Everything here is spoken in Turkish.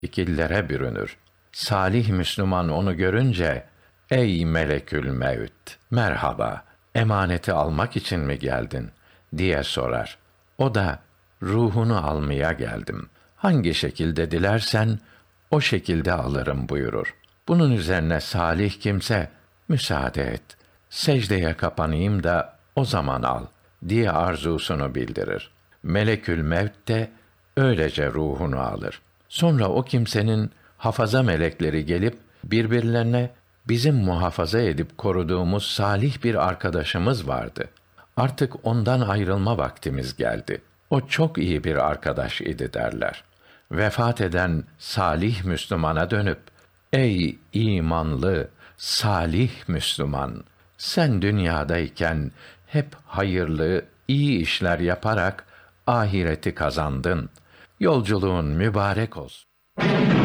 ikillere bürünür. Salih Müslüman onu görünce, ey melekül mevt, merhaba, emaneti almak için mi geldin diye sorar. O da, ruhunu almaya geldim. Hangi şekilde dilersen, o şekilde alırım buyurur. Bunun üzerine salih kimse, müsaade et, secdeye kapanayım da o zaman al diye arzusunu bildirir. Melekül mevt de öylece ruhunu alır. Sonra o kimsenin hafaza melekleri gelip birbirlerine, bizim muhafaza edip koruduğumuz salih bir arkadaşımız vardı. Artık ondan ayrılma vaktimiz geldi. O çok iyi bir arkadaş idi derler. Vefat eden salih Müslümana dönüp, ey imanlı, salih Müslüman, sen dünyadayken hep hayırlı, iyi işler yaparak ahireti kazandın. Yolculuğun mübarek olsun.